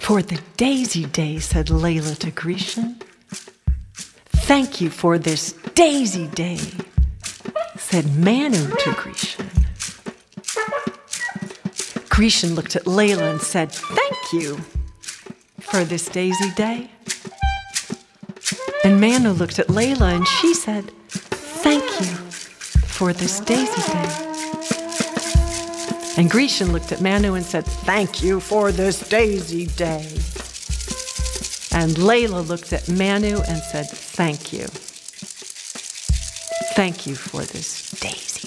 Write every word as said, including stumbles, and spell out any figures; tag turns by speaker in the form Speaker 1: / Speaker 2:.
Speaker 1: For the daisy day, said Layla to Grecian. Thank you for this daisy day, said Manu to Grecian. Grecian looked at Layla and said, thank you for this daisy day. And Manu looked at Layla and she said, thank you for this daisy day. And Grecian looked at Manu and said, thank you for this daisy day. And Layla looked at Manu and said, thank you. Thank you for this daisy